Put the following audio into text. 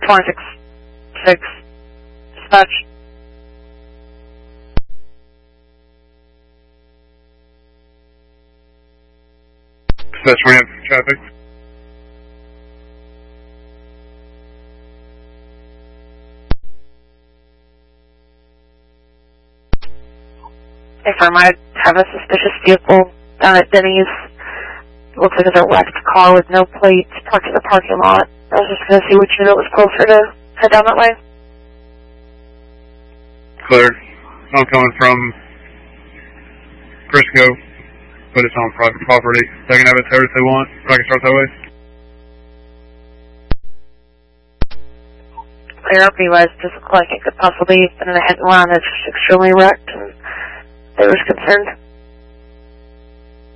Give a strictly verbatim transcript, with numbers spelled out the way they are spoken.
four six six. Dispatch. Dispatch, we have traffic. Hey, firm, I have a suspicious vehicle down at Denny's. Looks like it's a wrecked car with no plates parked in the parking lot. I was just going to see which unit was closer to head down that way. Clear. I'm coming from Frisco, but it's on private property. They can have it towed if they want, but I can start that way. Clear up, you guys. Doesn't look like it could possibly have been in a hit and run. It's just extremely wrecked, and they were concerned.